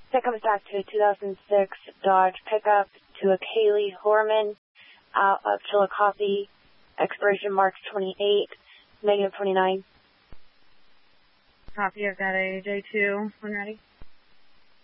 That comes back to a 2006 Dodge pickup to a Kaylee Horman out of Chillicothe, expiration March 28, negative 29. Copy, I've got a J2 when ready.